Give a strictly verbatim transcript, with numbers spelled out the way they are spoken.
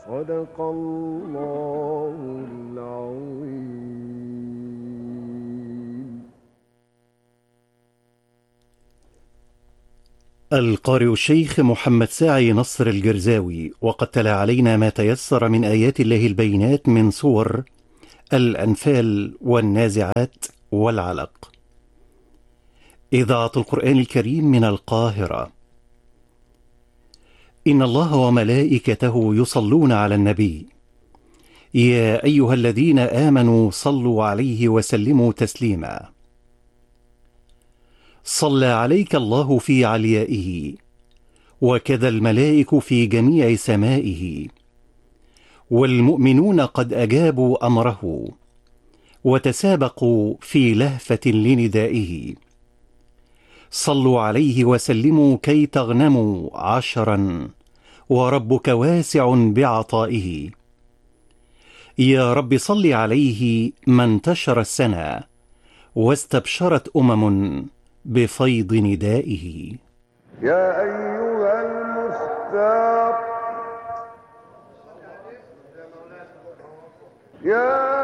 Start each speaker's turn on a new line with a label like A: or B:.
A: صدق الله العظيم.
B: القارئ الشيخ محمد ساعي نصر الجرزاوي، وقد تلا علينا ما تيسر من آيات الله البينات من سور الأنفال والنازعات والعلق. إذاعة القرآن الكريم من القاهرة. إن الله وملائكته يصلون على النبي، يا أيها الذين آمنوا صلوا عليه وسلموا تسليما. صلى عليك الله في عليائه، وكذا الملائك في جميع سمائه، والمؤمنون قد أجابوا أمره، وتسابقوا في لهفة لندائه. صلوا عليه وسلموا كي تغنموا عشرا، وربك واسع بعطائه. يا رب صل عليه ما انتشر السنى، واستبشرت أمم بفيض ندائه.
A: يا أيها المختار، يا